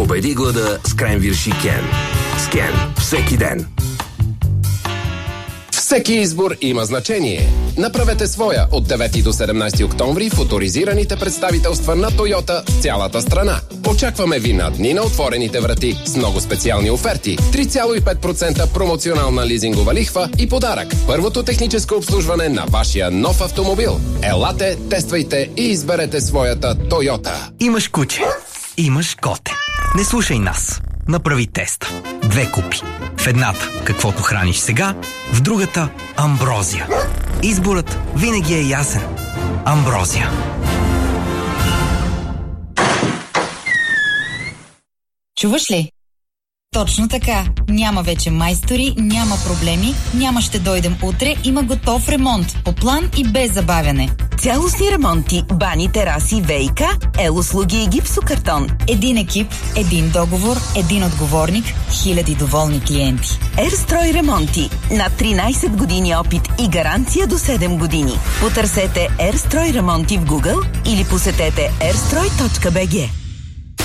Победи глада с Кренвирши Кен. С Кен всеки ден. Всеки избор има значение. Направете своя от 9 до 17 октомври в оторизираните представителства на Тойота в цялата страна. Очакваме ви на дни на отворените врати с много специални оферти, 3,5% промоционална лизингова лихва и подарък. Първото техническо обслужване на вашия нов автомобил. Елате, тествайте и изберете своята Тойота. Имаш куче, имаш коте. Не слушай нас. Направи теста. 2 купи. В едната каквото храниш сега, в другата амброзия. Изборът винаги е ясен. Амброзия. Чуваш ли? Точно така. Няма вече майстори, няма проблеми, няма ще дойдем утре, има готов ремонт по план и без забавяне. Цялостни ремонти, бани, тераси, ВиК, услуги и гипсокартон. Един екип, един договор, един отговорник, 1000 доволни клиенти. Ерстрой ремонти. Над 13 години опит и гаранция до 7 години. Потърсете Ерстрой ремонти в Google или посетете airstroj.bg.